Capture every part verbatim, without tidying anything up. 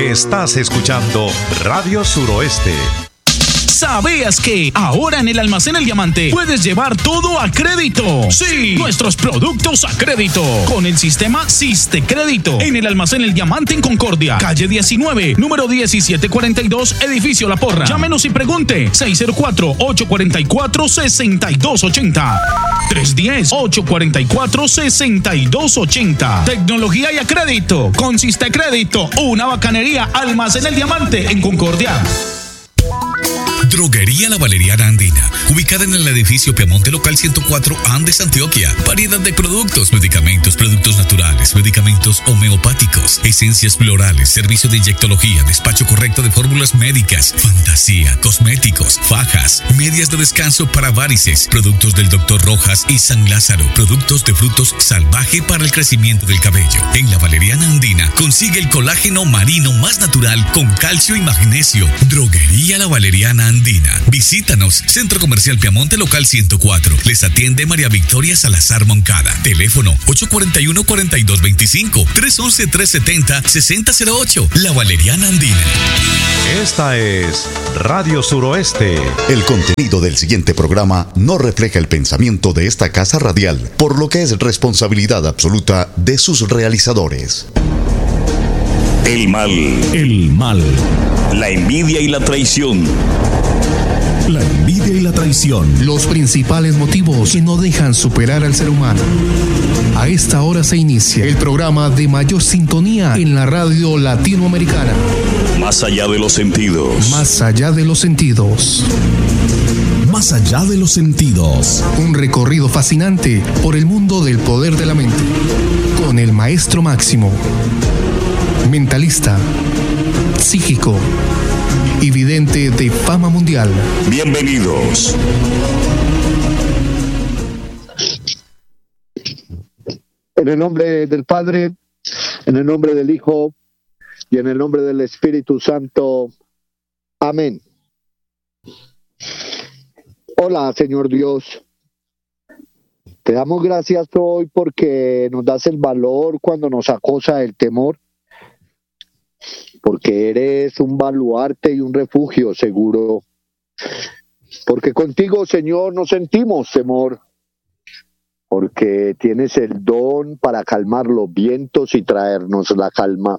Estás escuchando Radio Suroeste. ¿Sabías que ahora en el Almacén El Diamante puedes llevar todo a crédito? Sí, nuestros productos a crédito con el sistema Siste Crédito. En el Almacén El Diamante en Concordia, calle diecinueve, número diecisiete cuarenta y dos, edificio La Porra. Llámenos y pregunte seis cero cuatro, ocho cuatro cuatro, seis dos ocho cero. tres uno cero, ocho cuatro cuatro, seis dos ocho cero. Tecnología y a crédito con Siste Crédito, una bacanería. Almacén El Diamante en Concordia. Droguería La Valeriana Andina, ubicada en el edificio Piamonte Local ciento cuatro, Andes, Antioquia. Variedad de productos, medicamentos, productos naturales, medicamentos homeopáticos, esencias florales, servicio de inyectología, despacho correcto de fórmulas médicas, fantasía, cosméticos, fajas, medias de descanso para varices, productos del doctor Rojas y San Lázaro, productos de frutos salvaje para el crecimiento del cabello. En La Valeriana Andina consigue el colágeno marino más natural con calcio y magnesio. Droguería La Valeriana Andina. Visítanos, Centro Comercial Piamonte Local ciento cuatro. Les atiende María Victoria Salazar Moncada. Teléfono ocho cuatro uno, cuatro dos dos cinco, tres uno uno, tres siete cero, seis cero cero ocho. La Valeriana Andina. Esta es Radio Suroeste. El contenido del siguiente programa no refleja el pensamiento de esta casa radial, por lo que es responsabilidad absoluta de sus realizadores. El mal. El mal. La envidia y la traición. La envidia y la traición. Los principales motivos que no dejan superar al ser humano. A esta hora se inicia el programa de mayor sintonía en la radio latinoamericana. Más allá de los sentidos. Más allá de los sentidos. Más allá de los sentidos. Un recorrido fascinante por el mundo del poder de la mente. Con el maestro Máximo. Mentalista, psíquico y vidente de fama mundial. Bienvenidos. En el nombre del Padre, en el nombre del Hijo y en el nombre del Espíritu Santo. Amén. Hola, Señor Dios. Te damos gracias hoy porque nos das el valor cuando nos acosa el temor. Porque eres un baluarte y un refugio seguro. Porque contigo, Señor, nos sentimos temor. Porque tienes el don para calmar los vientos y traernos la calma.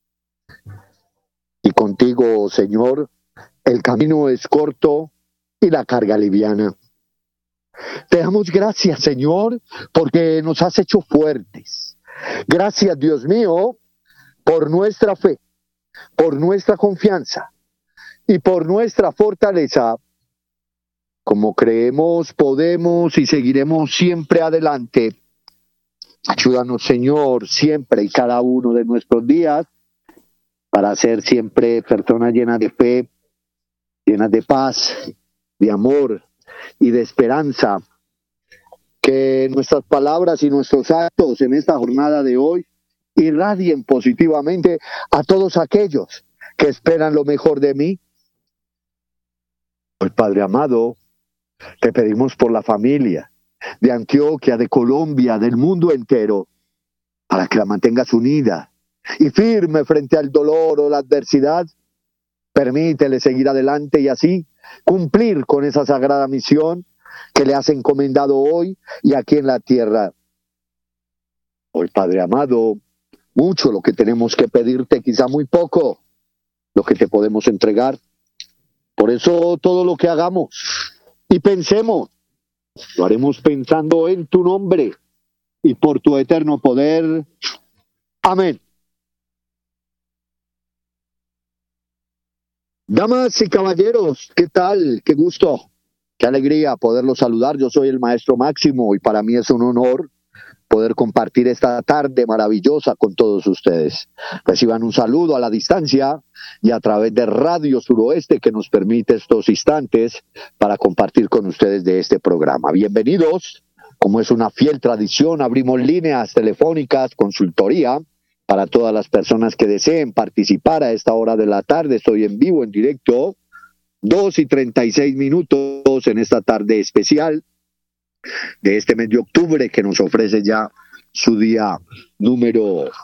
Y contigo, Señor, el camino es corto y la carga liviana. Te damos gracias, Señor, porque nos has hecho fuertes. Gracias, Dios mío, por nuestra fe, por nuestra confianza y por nuestra fortaleza. Como creemos, podemos y seguiremos siempre adelante. Ayúdanos, Señor, siempre y cada uno de nuestros días para ser siempre personas llenas de fe, llenas de paz, de amor y de esperanza. Que nuestras palabras y nuestros actos en esta jornada de hoy irradien positivamente a todos aquellos que esperan lo mejor de mí. Pues, Padre amado, te pedimos por la familia de Antioquia, de Colombia, del mundo entero, para que la mantengas unida y firme frente al dolor o la adversidad. Permítele seguir adelante y así cumplir con esa sagrada misión que le has encomendado hoy y aquí en la tierra. Hoy, Padre amado, mucho lo que tenemos que pedirte, quizá muy poco lo que te podemos entregar. Por eso todo lo que hagamos y pensemos, lo haremos pensando en tu nombre y por tu eterno poder. Amén. Damas y caballeros, ¿qué tal? Qué gusto, qué alegría poderlos saludar. Yo soy el Maestro Máximo y para mí es un honor poder compartir esta tarde maravillosa con todos ustedes. Reciban un saludo a la distancia y a través de Radio Suroeste, que nos permite estos instantes para compartir con ustedes de este programa. Bienvenidos. Como es una fiel tradición, abrimos líneas telefónicas, consultoría, para todas las personas que deseen participar a esta hora de la tarde. Estoy en vivo, en directo, dos y treinta y seis minutos en esta tarde especial de este mes de octubre, que nos ofrece ya su día número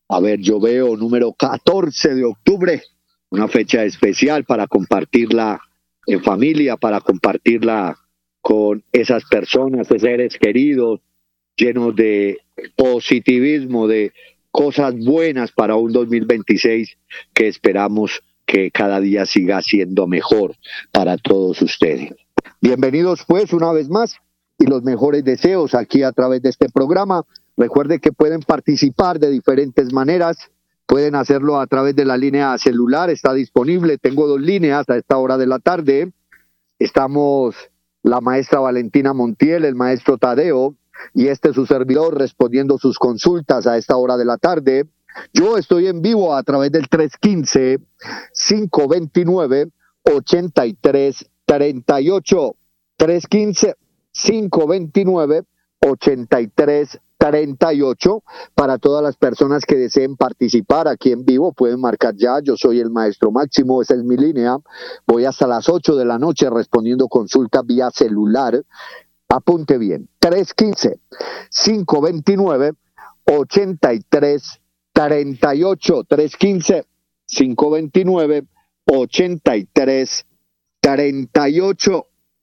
A ver, yo veo número catorce de octubre, una fecha especial para compartirla en familia, para compartirla con esas personas, de seres queridos, llenos de positivismo, de cosas buenas para un dos mil veintiséis que esperamos que cada día siga siendo mejor para todos ustedes. Bienvenidos pues una vez más y los mejores deseos aquí a través de este programa. Recuerde que pueden participar de diferentes maneras, pueden hacerlo a través de la línea celular, está disponible, tengo dos líneas a esta hora de la tarde. Estamos la maestra Valentina Montiel, el maestro Tadeo, y este es su servidor respondiendo sus consultas a esta hora de la tarde. Yo estoy en vivo a través del tres uno cinco, cinco dos nueve, ocho tres tres ocho. tres uno cinco, cinco dos nueve, ocho tres tres ocho. Para todas las personas que deseen participar aquí en vivo, pueden marcar ya. Yo soy el maestro Máximo, esa es mi línea. Voy hasta las ocho de la noche respondiendo consultas vía celular. Apunte bien, tres uno cinco, cinco dos nueve, ocho tres tres ocho. tres uno cinco, cinco dos nueve, ocho tres tres ocho.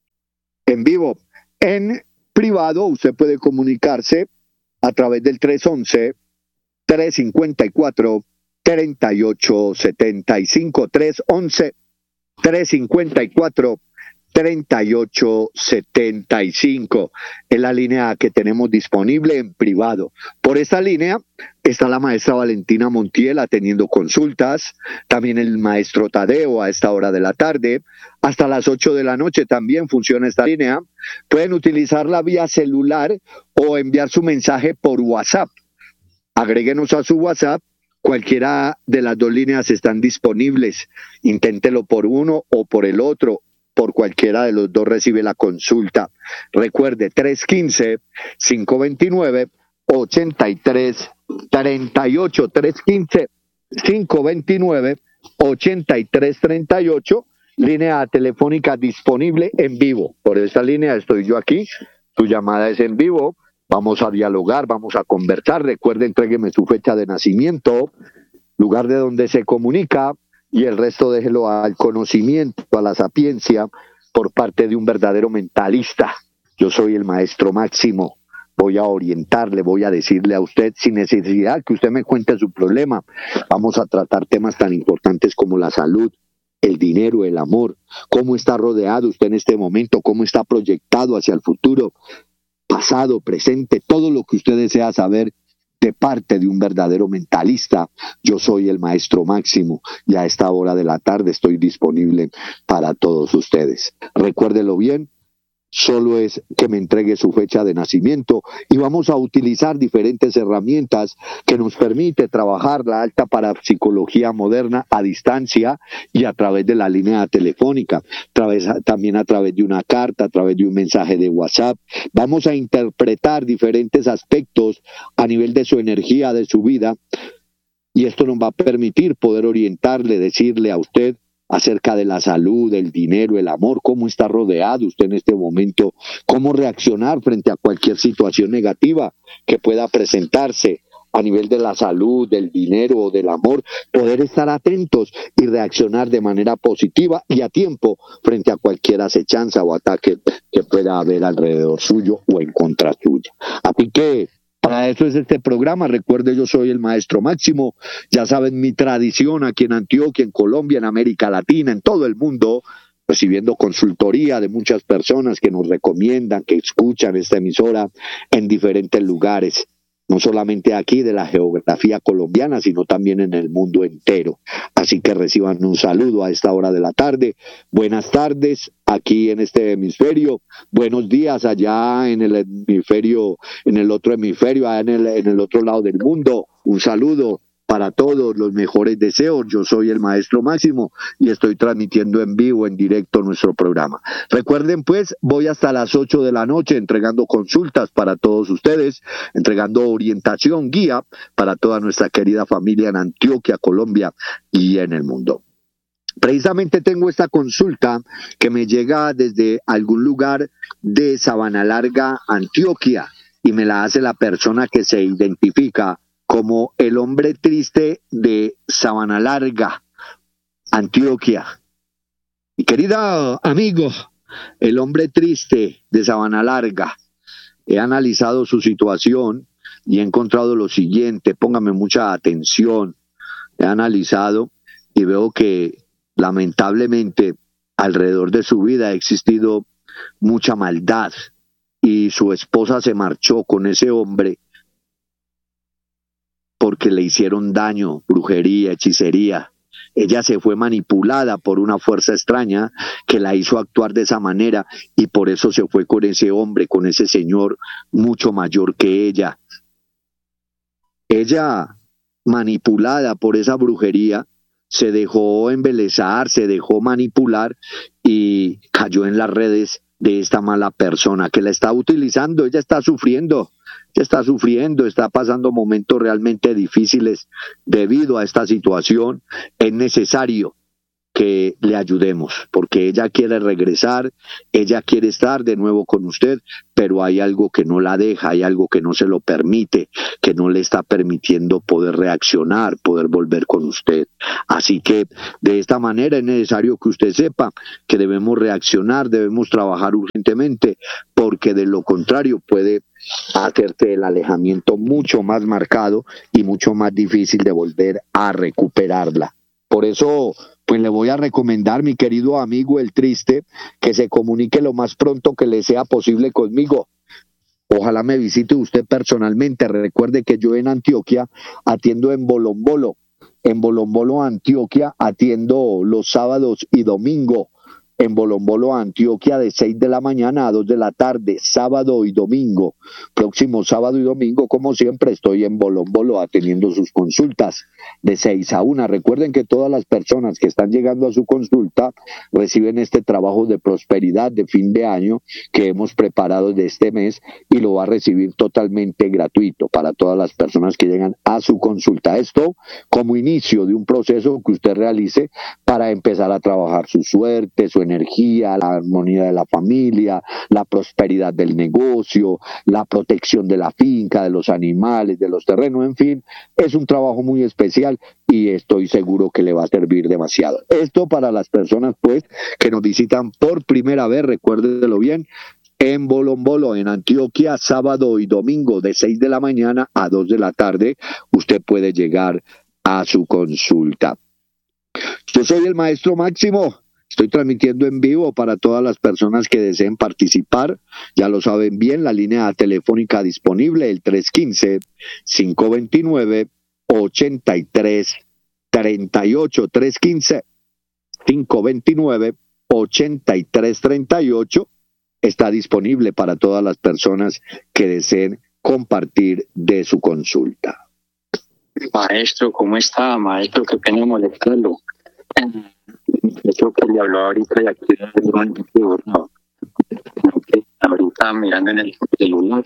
En vivo. En privado usted puede comunicarse a través del tres once, tres cincuenta y cuatro, treinta y ocho setenta y cinco. tres once, tres cincuenta y cuatro, treinta y ocho setenta y cinco. Es la línea que tenemos disponible en privado. Por esta línea está la maestra Valentina Montiel atendiendo consultas, también el maestro Tadeo a esta hora de la tarde, hasta las ocho de la noche también funciona esta línea. Pueden utilizarla vía celular o enviar su mensaje por WhatsApp. Agréguenos a su WhatsApp. Cualquiera de las dos líneas están disponibles. Inténtelo por uno o por el otro. Por cualquiera de los dos recibe la consulta. Recuerde, tres uno cinco, cinco dos nueve, ocho tres tres ocho. tres uno cinco, cinco dos nueve, ocho tres tres ocho. Línea telefónica disponible en vivo. Por esa línea estoy yo aquí. Su llamada es en vivo. Vamos a dialogar, vamos a conversar. Recuerde, entrégueme su fecha de nacimiento, lugar de donde se comunica, y el resto déjelo al conocimiento, a la sapiencia, por parte de un verdadero mentalista. Yo soy el maestro Máximo. Voy a orientarle, voy a decirle a usted, sin necesidad que usted me cuente su problema. Vamos a tratar temas tan importantes como la salud, el dinero, el amor, cómo está rodeado usted en este momento, cómo está proyectado hacia el futuro, pasado, presente, todo lo que usted desea saber de parte de un verdadero mentalista. Yo soy el maestro Máximo y a esta hora de la tarde estoy disponible para todos ustedes. Recuérdelo bien, solo es que me entregue su fecha de nacimiento y vamos a utilizar diferentes herramientas que nos permite trabajar la alta parapsicología moderna a distancia y a través de la línea telefónica, través, también a través de una carta, a través de un mensaje de WhatsApp. Vamos a interpretar diferentes aspectos a nivel de su energía, de su vida, y esto nos va a permitir poder orientarle, decirle a usted acerca de la salud, el dinero, el amor, cómo está rodeado usted en este momento, cómo reaccionar frente a cualquier situación negativa que pueda presentarse a nivel de la salud, del dinero o del amor, poder estar atentos y reaccionar de manera positiva y a tiempo frente a cualquier acechanza o ataque que pueda haber alrededor suyo o en contra suya. Así que para eso es este programa. Recuerde, yo soy el maestro Máximo. Ya saben mi tradición aquí en Antioquia, en Colombia, en América Latina, en todo el mundo, recibiendo consultoría de muchas personas que nos recomiendan, que escuchan esta emisora en diferentes lugares. No solamente aquí de la geografía colombiana, sino también en el mundo entero. Así que reciban un saludo a esta hora de la tarde. Buenas tardes aquí en este hemisferio. Buenos días allá en el hemisferio, en el otro hemisferio, allá en el, en el otro lado del mundo. Un saludo para todos, los mejores deseos. Yo soy el maestro Máximo y estoy transmitiendo en vivo, en directo nuestro programa. Recuerden pues, voy hasta las ocho de la noche entregando consultas para todos ustedes, entregando orientación, guía para toda nuestra querida familia en Antioquia, Colombia y en el mundo. Precisamente tengo esta consulta que me llega desde algún lugar de Sabana Larga, Antioquia, y me la hace la persona que se identifica como el hombre triste de Sabana Larga, Antioquia. Mi querida amigo, el hombre triste de Sabana Larga, he analizado su situación y he encontrado lo siguiente, póngame mucha atención, he analizado y veo que lamentablemente alrededor de su vida ha existido mucha maldad y su esposa se marchó con ese hombre porque le hicieron daño, brujería, hechicería. Ella se fue manipulada por una fuerza extraña que la hizo actuar de esa manera y por eso se fue con ese hombre, con ese señor mucho mayor que ella. Ella, manipulada por esa brujería, se dejó embelezar, se dejó manipular y cayó en las redes de esta mala persona que la está utilizando. Ella está sufriendo, ella está sufriendo, está pasando momentos realmente difíciles debido a esta situación. Es necesario que le ayudemos, porque ella quiere regresar, ella quiere estar de nuevo con usted, pero hay algo que no la deja, hay algo que no se lo permite, que no le está permitiendo poder reaccionar, poder volver con usted. Así que de esta manera es necesario que usted sepa que debemos reaccionar, debemos trabajar urgentemente, porque de lo contrario puede hacerte el alejamiento mucho más marcado y mucho más difícil de volver a recuperarla. Por eso, pues le voy a recomendar, mi querido amigo el triste, que se comunique lo más pronto que le sea posible conmigo. Ojalá me visite usted personalmente. Recuerde que yo en Antioquia atiendo en Bolombolo. En Bolombolo, Antioquia, atiendo los sábados y domingo. En Bolombolo, Antioquia, de seis de la mañana a dos de la tarde, sábado y domingo. Próximo sábado y domingo, como siempre, estoy en Bolombolo atendiendo sus consultas de seis a una. Recuerden que todas las personas que están llegando a su consulta reciben este trabajo de prosperidad de fin de año que hemos preparado de este mes y lo va a recibir totalmente gratuito para todas las personas que llegan a su consulta. Esto como inicio de un proceso que usted realice para empezar a trabajar su suerte, su energía, la armonía de la familia, la prosperidad del negocio, la protección de la finca, de los animales, de los terrenos, en fin, es un trabajo muy especial y estoy seguro que le va a servir demasiado. Esto para las personas pues que nos visitan por primera vez, recuérdelo bien, en Bolombolo, en Antioquia, sábado y domingo de seis de la mañana a dos de la tarde, usted puede llegar a su consulta. Yo soy el maestro Máximo. Estoy transmitiendo en vivo para todas las personas que deseen participar. Ya lo saben bien, la línea telefónica disponible, el tres uno cinco, cinco dos nueve, ocho tres tres ocho. tres uno cinco, cinco dos nueve, ocho tres tres ocho. Está disponible para todas las personas que deseen compartir de su consulta. Maestro, ¿cómo está? Maestro, qué pena molestarlo. Yo creo que le habló ahorita y aquí no, que ahorita mirando en el celular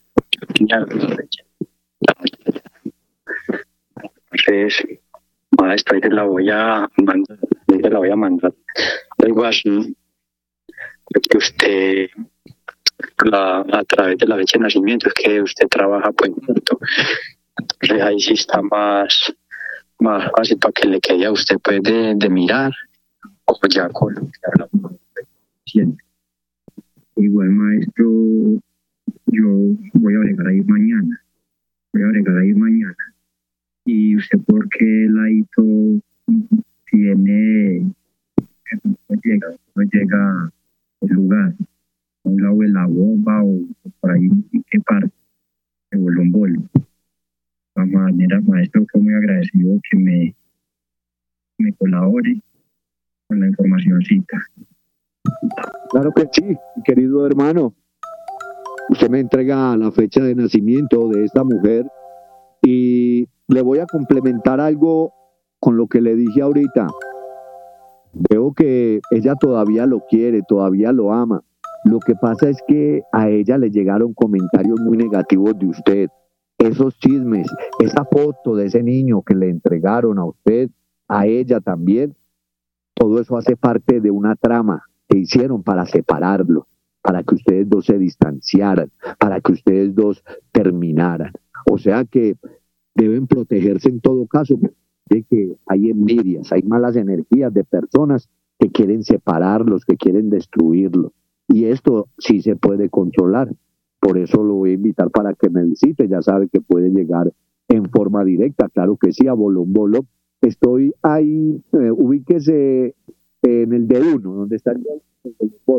entonces maestro, ahí te la voy a mandar, ahí te la voy a mandar algo así que usted la, a través de la fecha de nacimiento es que usted trabaja pues entonces ahí sí está más más fácil para que le quede a usted pues de, de mirar o ya colocarla. Igual maestro, yo voy a agregar ahí mañana, voy a agregar ahí mañana. Y usted por qué ladito tiene, no llega, no llega el lugar, a un lado de la bomba o, o por ahí en qué parte, de Bolombolo. De manera, maestro, fue muy agradecido que me, me colabore con la informacióncita. Claro que sí, querido hermano. Usted me entrega la fecha de nacimiento de esta mujer y le voy a complementar algo con lo que le dije ahorita. Veo que ella todavía lo quiere, todavía lo ama. Lo que pasa es que a ella le llegaron comentarios muy negativos de usted. Esos chismes, esa foto de ese niño que le entregaron a usted, a ella también, todo eso hace parte de una trama que hicieron para separarlo, para que ustedes dos se distanciaran, para que ustedes dos terminaran. O sea que deben protegerse en todo caso de que hay envidias, hay malas energías de personas que quieren separarlos, que quieren destruirlos. Y esto sí se puede controlar. Por eso lo voy a invitar para que me visite. Ya sabe que puede llegar en forma directa, claro que sí, a Bolón Bolo. Estoy ahí, eh, ubíquese en el D uno, donde está el Bolón Bolo.